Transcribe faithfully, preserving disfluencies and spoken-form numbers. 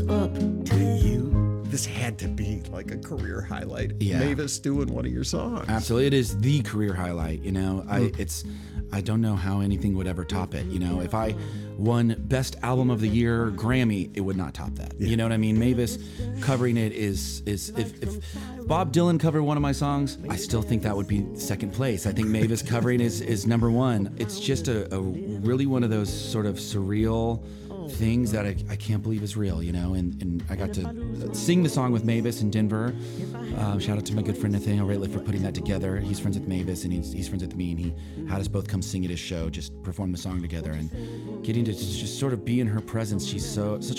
up to you. This had to be like a career highlight. Yeah. Mavis doing one of your songs. Absolutely, it is the career highlight. You know, I it's I don't know how anything would ever top it. You know, if I won Best Album of the Year Grammy, it would not top that. Yeah. You know what I mean? Mavis covering it is is if, if Bob Dylan covered one of my songs, I still think that would be second place. I think Mavis covering is is number one. It's just a, a really one of those sort of surreal things that I, I can't believe is real, you know, and, and I got to sing the song with Mavis in Denver. Um, shout out to my good friend Nathaniel Rateliff for putting that together. He's friends with Mavis and he's, he's friends with me, and he had us both come sing at his show, just perform the song together, and getting to just sort of be in her presence. She's so such